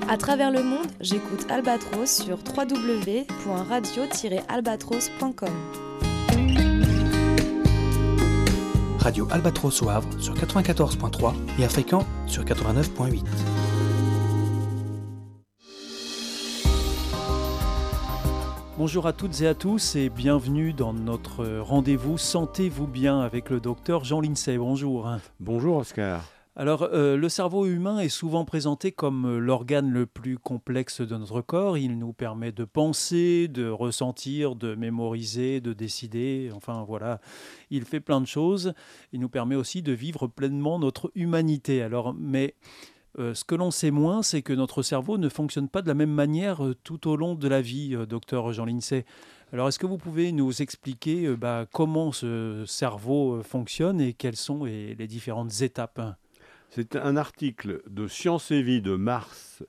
À travers le monde, j'écoute Albatros sur www.radio-albatros.com. Radio Albatros au Havre sur 94.3 et à Fécamp sur 89.8. Bonjour à toutes et à tous et bienvenue dans notre rendez-vous Sentez-vous bien avec le docteur Jean Lindsay. Bonjour. Bonjour Oscar. Alors, le cerveau humain est souvent présenté comme l'organe le plus complexe de notre corps. Il nous permet de penser, de ressentir, de mémoriser, de décider. Enfin, voilà, il fait plein de choses. Il nous permet aussi de vivre pleinement notre humanité. Alors, mais ce que l'on sait moins, c'est que notre cerveau ne fonctionne pas de la même manière tout au long de la vie, docteur Jean Lindsay. Alors, est-ce que vous pouvez nous expliquer comment ce cerveau fonctionne et quelles sont les différentes étapes ? C'est un article de Science et Vie de mars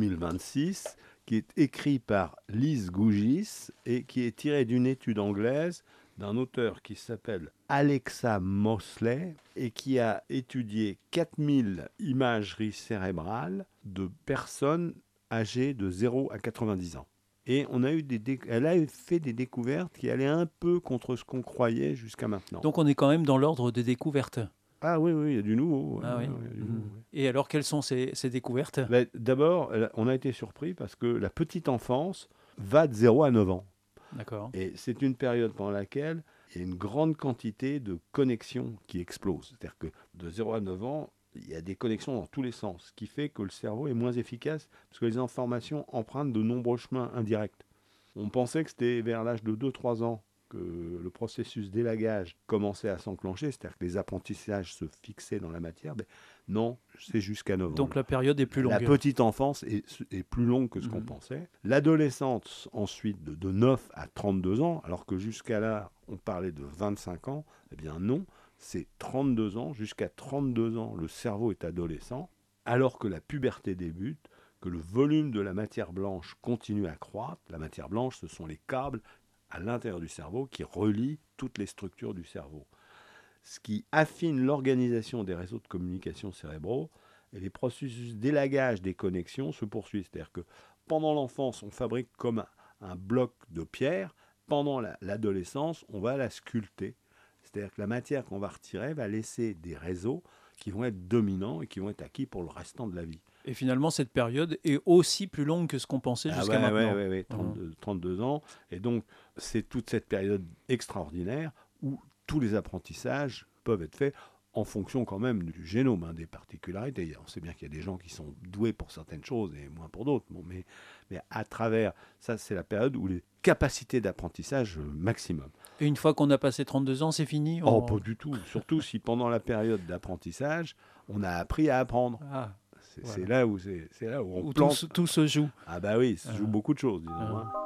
2026 qui est écrit par Lise Gougis et qui est tiré d'une étude anglaise d'un auteur qui s'appelle Alexa Mosley et qui a étudié 4000 imageries cérébrales de personnes âgées de 0 à 90 ans. Et elle a fait des découvertes qui allaient un peu contre ce qu'on croyait jusqu'à maintenant. Donc on est quand même dans l'ordre des découvertes. Ah oui, il y a du nouveau. Ah oui. Et alors, quelles sont ces découvertes ? D'abord, on a été surpris parce que la petite enfance va de 0 à 9 ans. D'accord. Et c'est une période pendant laquelle il y a une grande quantité de connexions qui explosent. C'est-à-dire que de 0 à 9 ans, il y a des connexions dans tous les sens, ce qui fait que le cerveau est moins efficace parce que les informations empruntent de nombreux chemins indirects. On pensait que c'était vers l'âge de 2-3 ans que le processus d'élagage commençait à s'enclencher, c'est-à-dire que les apprentissages se fixaient dans la matière. Non, c'est jusqu'à 9 ans. Donc la période est plus longue. La petite enfance est plus longue que ce qu'on pensait. L'adolescence, ensuite, de 9 à 32 ans, alors que jusqu'à là, on parlait de 25 ans. Eh bien non, c'est 32 ans. Jusqu'à 32 ans, le cerveau est adolescent, alors que la puberté débute, que le volume de la matière blanche continue à croître. La matière blanche, ce sont les câbles à l'intérieur du cerveau qui relie toutes les structures du cerveau. Ce qui affine l'organisation des réseaux de communication cérébraux et les processus d'élagage des connexions se poursuivent. C'est-à-dire que pendant l'enfance, on fabrique comme un bloc de pierre. Pendant l'adolescence, on va la sculpter. C'est-à-dire que la matière qu'on va retirer va laisser des réseaux qui vont être dominants et qui vont être acquis pour le restant de la vie. Et finalement, cette période est aussi plus longue que ce qu'on pensait jusqu'à maintenant. Oui, 32 ans. Et donc, c'est toute cette période extraordinaire où tous les apprentissages peuvent être faits en fonction quand même du génome, des particularités. On sait bien qu'il y a des gens qui sont doués pour certaines choses et moins pour d'autres. Mais à travers, ça, c'est la période où les capacités d'apprentissage maximum. Et une fois qu'on a passé 32 ans, c'est fini ? Oh, pas du tout. Surtout si pendant la période d'apprentissage, on a appris à apprendre. Ah. C'est là où on plante. Tout se joue. Ah bah oui, ça joue beaucoup de choses, disons.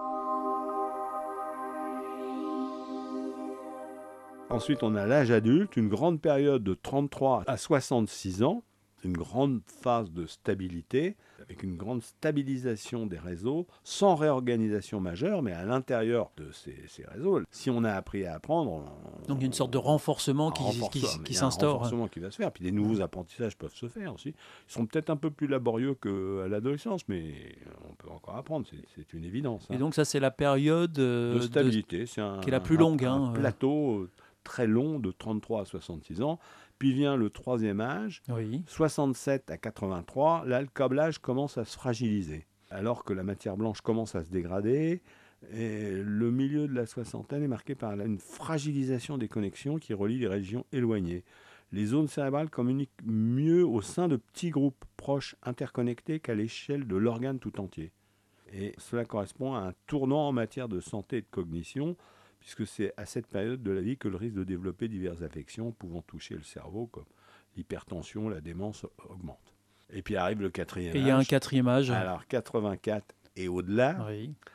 Ensuite, on a l'âge adulte, une grande période de 33 à 66 ans, une grande phase de stabilité, avec une grande stabilisation des réseaux, sans réorganisation majeure, mais à l'intérieur de ces réseaux. Si on a appris à apprendre... Donc il y a une sorte de renforcement qui s'instaure. Un renforcement qui va se faire, puis des nouveaux apprentissages peuvent se faire aussi. Ils sont peut-être un peu plus laborieux qu'à l'adolescence, mais on peut encore apprendre, c'est une évidence. Et donc ça, c'est la période de stabilité, qui est la plus longue. Un plateau très long de 33 à 66 ans. Puis vient le troisième âge, 67 à 83. Là, le câblage commence à se fragiliser. Alors que la matière blanche commence à se dégrader, et le milieu de la soixantaine est marqué par une fragilisation des connexions qui relient les régions éloignées. Les zones cérébrales communiquent mieux au sein de petits groupes proches interconnectés qu'à l'échelle de l'organe tout entier. Et cela correspond à un tournant en matière de santé et de cognition, puisque c'est à cette période de la vie que le risque de développer diverses affections pouvant toucher le cerveau, comme l'hypertension, la démence, augmente. Et puis arrive le quatrième âge. Et il y a un quatrième âge. Alors 84 et au-delà. Oui.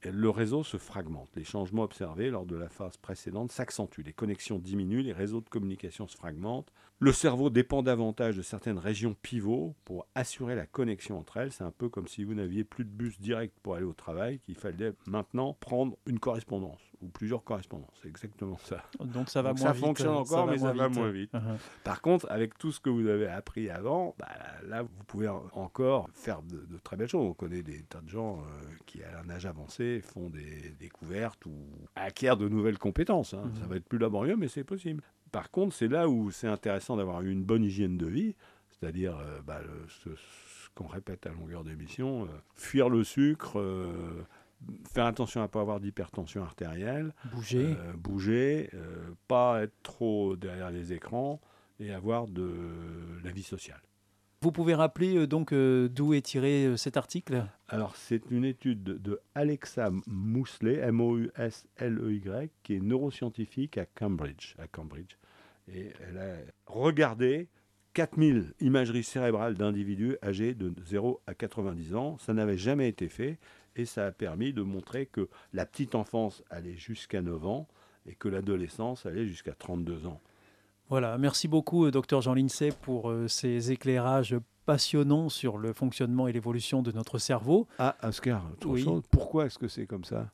le réseau se fragmente. Les changements observés lors de la phase précédente s'accentuent. Les connexions diminuent, les réseaux de communication se fragmentent. Le cerveau dépend davantage de certaines régions pivots pour assurer la connexion entre elles. C'est un peu comme si vous n'aviez plus de bus direct pour aller au travail, qu'il fallait maintenant prendre une correspondance ou plusieurs correspondances. C'est exactement ça. Donc ça va Donc moins ça vite. fonctionne encore, mais ça va moins vite. Uh-huh. Par contre, avec tout ce que vous avez appris avant, là, vous pouvez encore faire de très belles choses. On connaît des tas de gens qui, à un âge avancé, font des découvertes ou acquièrent de nouvelles compétences. Ça va être plus laborieux, mais c'est possible. Par contre, c'est là où c'est intéressant d'avoir une bonne hygiène de vie, c'est-à-dire ce qu'on répète à longueur d'émission, fuir le sucre, faire attention à ne pas avoir d'hypertension artérielle, bouger, pas être trop derrière les écrans et avoir de la vie sociale. Vous pouvez rappeler donc d'où est tiré cet article ? Alors, c'est une étude de Alexa Moussley, M-O-U-S-L-E-Y, qui est neuroscientifique à Cambridge. Et elle a regardé 4000 imageries cérébrales d'individus âgés de 0 à 90 ans. Ça n'avait jamais été fait et ça a permis de montrer que la petite enfance allait jusqu'à 9 ans et que l'adolescence allait jusqu'à 32 ans. Voilà, merci beaucoup, Dr Jean Lincey, pour ces éclairages passionnants sur le fonctionnement et l'évolution de notre cerveau. Ah, Oscar, oui. Pourquoi est-ce que c'est comme ça?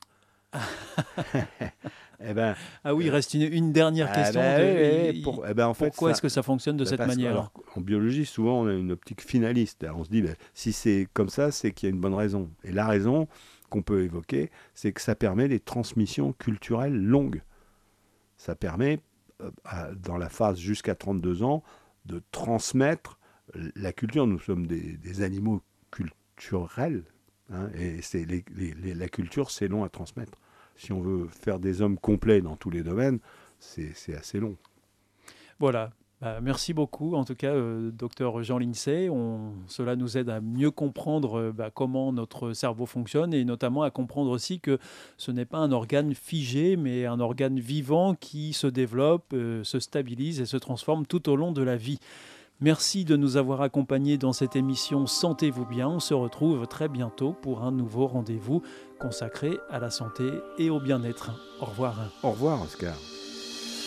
Il reste une dernière question. Pourquoi est-ce que ça fonctionne de cette manière? Alors, en biologie, souvent, on a une optique finaliste. Alors, on se dit, si c'est comme ça, c'est qu'il y a une bonne raison. Et la raison qu'on peut évoquer, c'est que ça permet des transmissions culturelles longues. Ça permet, dans la phase jusqu'à 32 ans, de transmettre la culture. Nous sommes des animaux culturels, et la culture, c'est long à transmettre. Si on veut faire des hommes complets dans tous les domaines, c'est assez long. Voilà. Merci beaucoup, en tout cas, Dr Jean Lincey. Cela nous aide à mieux comprendre comment notre cerveau fonctionne et notamment à comprendre aussi que ce n'est pas un organe figé, mais un organe vivant qui se développe, se stabilise et se transforme tout au long de la vie. Merci de nous avoir accompagnés dans cette émission Sentez-vous bien. On se retrouve très bientôt pour un nouveau rendez-vous consacré à la santé et au bien-être. Au revoir. Au revoir, Oscar.